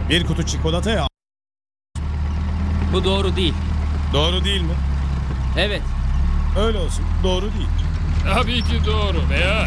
Bir kutu çikolataya... Bu doğru değil. Doğru değil mi? Evet. Öyle olsun. Doğru değil. Tabii ki doğru veya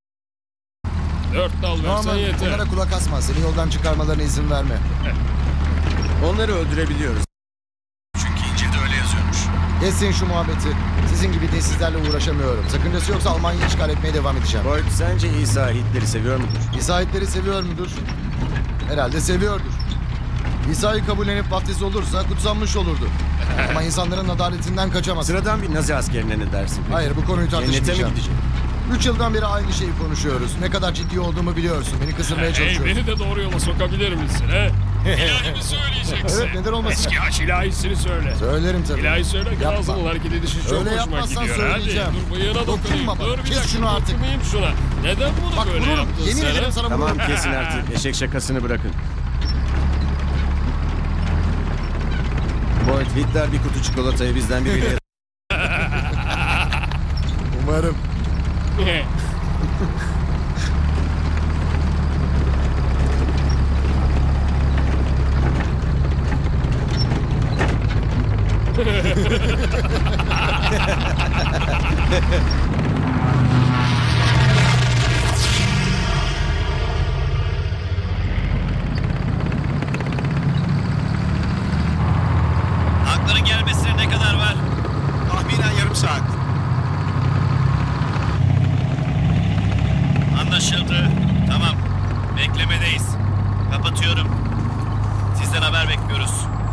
4 dal versen Norman, yeter. onlara kulak asma. Seni yoldan çıkarmalarına izin verme. Onları öldürebiliyoruz. Çünkü İncil'de öyle yazıyormuş. Kesin şu muhabbeti. Sizin gibi dinsizlerle uğraşamıyorum. Sakıncası yoksa Almanya'yı işgal etmeye devam edeceğim. Boyd, sence İsa Hitler'i seviyor mudur? İsa Hitler'i seviyor mudur? Herhalde seviyordur. İsa'yı kabullenip vaftiz olursa kutsanmış olurdu. Ama insanların adaletinden kaçamaz. Sıradan bir Nazi askerine ne dersin peki? Hayır, bu konuyu Cennete mi tartışmayacağım. gidecek? 3 yıldan beri aynı şeyi konuşuyoruz. Ne kadar ciddi olduğumu biliyorsun. Beni kısırmaya Hey, çalışıyorsun. beni de doğru yola sokabilir misin he? İlahimi söyleyeceksin. Evet, neden olmasın? Eski haç ilahisini söyle. Söylerim tabii. İlahi söyle ki Yapma. ağzının hareket edişi çok Öyle hoşuma yapmazsan gidiyor. söyleyeceğim. Hadi dur bıyığına dokunayım. Dokunma bana. Dur bir Kes dakika şunu artık. dokunmayayım şuna. Neden bunu Bak böyle vururum. yaptın Yemin sen? ederim sana vururum. Tamam kesin artık. Eşek şakasını bırakın. Boyd, Hitler bir kutu çikolatayı bizden biriyle... Umarım. Tankların gelmesine ne kadar var? Tahminen yarım saat. Anlaşıldı. Tamam. Beklemedeyiz. Kapatıyorum. Sizden haber bekliyoruz.